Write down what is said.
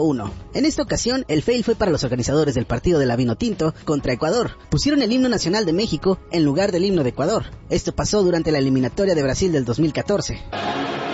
1. En esta ocasión, el fail fue para los organizadores del partido de la Vinotinto contra Ecuador. Pusieron el himno nacional de México en lugar del himno de Ecuador. Esto pasó durante la eliminatoria de Brasil del 2014.